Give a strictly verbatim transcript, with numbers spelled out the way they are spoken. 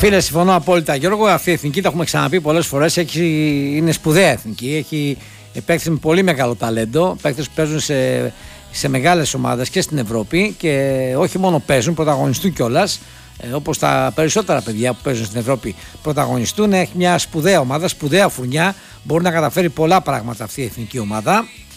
φίλε, συμφωνώ απόλυτα, Γιώργο. Αυτή η εθνική, τα έχουμε ξαναπεί πολλές φορές, έχει, είναι σπουδαία εθνική. Έχει παίκτες με πολύ μεγάλο ταλέντο, παίκτες που παίζουν σε, σε μεγάλες ομάδες και στην Ευρώπη και όχι μόνο παίζουν, πρωταγωνιστούν κιόλας. Ε, όπως τα περισσότερα παιδιά που παίζουν στην Ευρώπη πρωταγωνιστούν. Έχει μια σπουδαία ομάδα, σπουδαία φουρνιά. Μπορεί να καταφέρει πολλά πράγματα αυτή η εθνική ομάδα.